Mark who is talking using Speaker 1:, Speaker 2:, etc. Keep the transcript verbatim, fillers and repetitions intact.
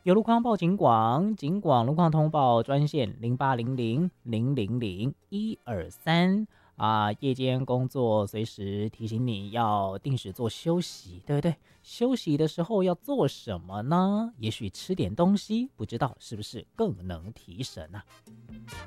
Speaker 1: 有路况报警广，警广路况通报专线零八零零零零零一二三啊，夜间工作随时提醒你要定时做休息，对不对？休息的时候要做什么呢？也许吃点东西，不知道是不是更能提神啊？